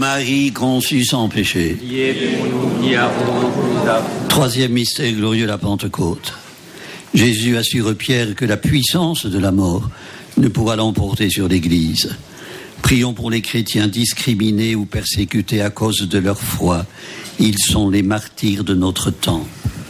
Marie conçue sans péché. Priez pour nous qui avons beaucoup d'amour. Troisième mystère glorieux, la Pentecôte. Jésus assure Pierre que la puissance de la mort ne pourra l'emporter sur l'Église. Prions pour les chrétiens discriminés ou persécutés à cause de leur foi. Ils sont les martyrs de notre temps.